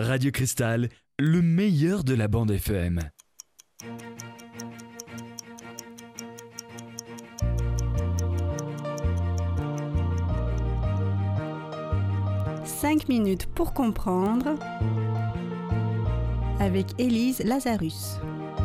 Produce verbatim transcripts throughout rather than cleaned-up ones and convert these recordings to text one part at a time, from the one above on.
Radio Cristal, le meilleur de la bande F M. cinq minutes pour comprendre avec Élise Lazarus.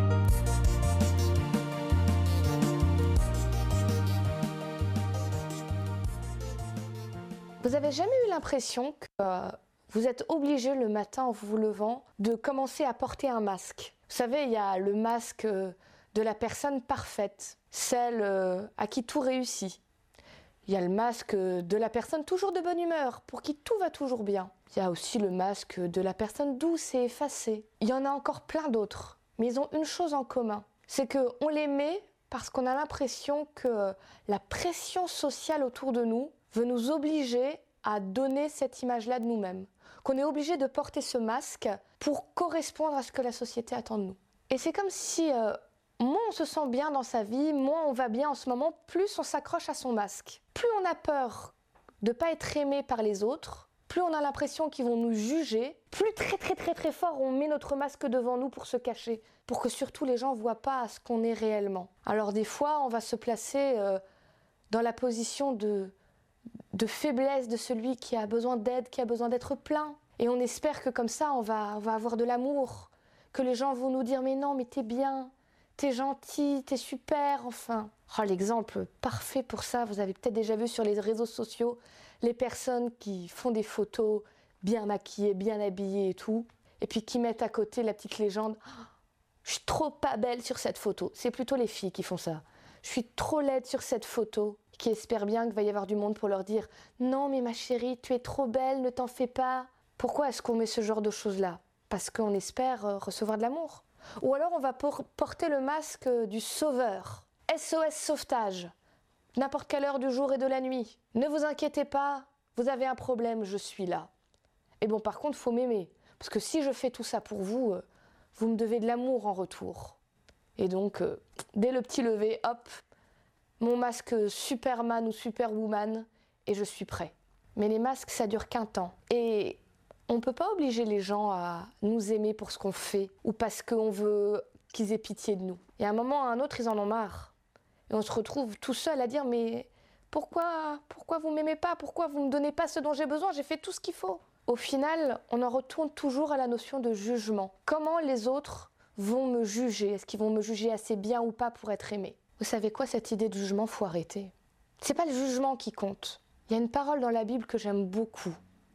Vous avez jamais eu l'impression que euh, vous êtes obligé le matin en vous levant de commencer à porter un masque? Vous savez, il y a le masque euh, de la personne parfaite, celle euh, à qui tout réussit. Il y a le masque de la personne toujours de bonne humeur, pour qui tout va toujours bien. Il y a aussi le masque de la personne douce et effacée. Il y en a encore plein d'autres, mais ils ont une chose en commun, c'est qu'on les met parce qu'on a l'impression que la pression sociale autour de nous veut nous obliger à donner cette image-là de nous-mêmes. Qu'on est obligé de porter ce masque pour correspondre à ce que la société attend de nous. Et c'est comme si euh, moins on se sent bien dans sa vie, moins on va bien en ce moment, plus on s'accroche à son masque. Plus on a peur de ne pas être aimé par les autres, plus on a l'impression qu'ils vont nous juger, plus très très très très fort on met notre masque devant nous pour se cacher, pour que surtout les gens ne voient pas ce qu'on est réellement. Alors des fois, on va se placer euh, dans la position de, de faiblesse de celui qui a besoin d'aide, qui a besoin d'être plein. Et on espère que comme ça, on va, on va avoir de l'amour, que les gens vont nous dire « mais non, mais t'es bien ». T'es gentil, t'es super, enfin. Oh, l'exemple parfait pour ça, vous avez peut-être déjà vu sur les réseaux sociaux, les personnes qui font des photos bien maquillées, bien habillées et tout, et puis qui mettent à côté la petite légende oh, « je suis trop pas belle sur cette photo ». C'est plutôt les filles qui font ça. « Je suis trop laide sur cette photo », qui espèrent bien qu'il va y avoir du monde pour leur dire « non mais ma chérie, tu es trop belle, ne t'en fais pas ». Pourquoi est-ce qu'on met ce genre de choses-là? Parce qu'on espère recevoir de l'amour. Ou alors on va por- porter le masque du sauveur. S O S sauvetage. N'importe quelle heure du jour et de la nuit. Ne vous inquiétez pas, vous avez un problème, je suis là. Et bon, par contre, il faut m'aimer. Parce que si je fais tout ça pour vous, euh, vous me devez de l'amour en retour. Et donc, euh, dès le petit lever, hop, mon masque Superman ou Superwoman, et je suis prêt. Mais les masques, ça dure qu'un temps. Et on ne peut pas obliger les gens à nous aimer pour ce qu'on fait ou parce qu'on veut qu'ils aient pitié de nous. Et à un moment ou à un autre, ils en ont marre. Et on se retrouve tout seul à dire « mais pourquoi, pourquoi vous ne m'aimez pas? Pourquoi vous ne me donnez pas ce dont j'ai besoin? J'ai fait tout ce qu'il faut ». Au final, on en retourne toujours à la notion de jugement. Comment les autres vont me juger? Est-ce qu'ils vont me juger assez bien ou pas pour être aimé? Vous savez quoi, cette idée de jugement, faut arrêter. C'est pas le jugement qui compte. Il y a une parole dans la Bible que j'aime beaucoup,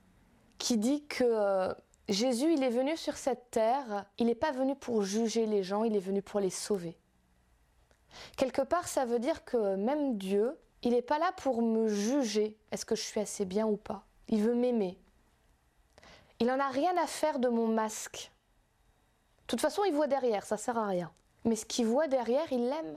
qui dit que euh, Jésus, il est venu sur cette terre, il n'est pas venu pour juger les gens, il est venu pour les sauver. Quelque part, ça veut dire que même Dieu, il n'est pas là pour me juger, est-ce que je suis assez bien ou pas. Il veut m'aimer. Il n'en a rien à faire de mon masque. De toute façon, il voit derrière, ça ne sert à rien. Mais ce qu'il voit derrière, il l'aime.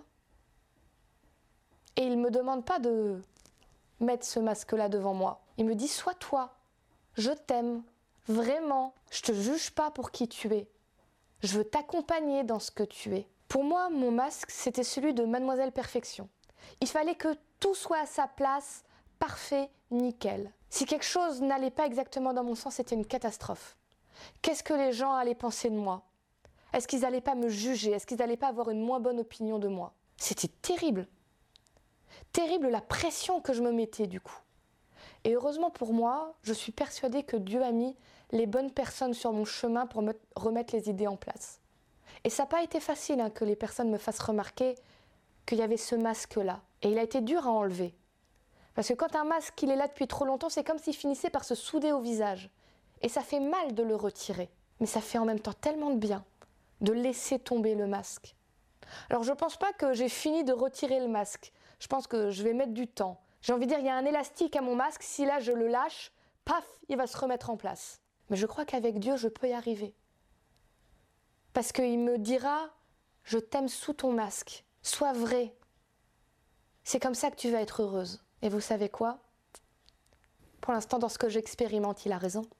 Et il ne me demande pas de mettre ce masque-là devant moi. Il me dit, sois toi. Je t'aime, vraiment. Je te juge pas pour qui tu es. Je veux t'accompagner dans ce que tu es. Pour moi, mon masque, c'était celui de Mademoiselle Perfection. Il fallait que tout soit à sa place, parfait, nickel. Si quelque chose n'allait pas exactement dans mon sens, c'était une catastrophe. Qu'est-ce que les gens allaient penser de moi? Est-ce qu'ils n'allaient pas me juger? Est-ce qu'ils n'allaient pas avoir une moins bonne opinion de moi? C'était terrible. Terrible la pression que je me mettais du coup. Et heureusement pour moi, je suis persuadée que Dieu a mis les bonnes personnes sur mon chemin pour me remettre les idées en place. Et ça n'a pas été facile hein, que les personnes me fassent remarquer qu'il y avait ce masque-là. Et il a été dur à enlever. Parce que quand un masque il est là depuis trop longtemps, c'est comme s'il finissait par se souder au visage. Et ça fait mal de le retirer. Mais ça fait en même temps tellement de bien de laisser tomber le masque. Alors je ne pense pas que j'ai fini de retirer le masque. Je pense que je vais mettre du temps. J'ai envie de dire, il y a un élastique à mon masque, si là je le lâche, paf, il va se remettre en place. Mais je crois qu'avec Dieu, je peux y arriver. Parce qu'il me dira, je t'aime sous ton masque, sois vrai. C'est comme ça que tu vas être heureuse. Et vous savez quoi? Pour l'instant, dans ce que j'expérimente, il a raison.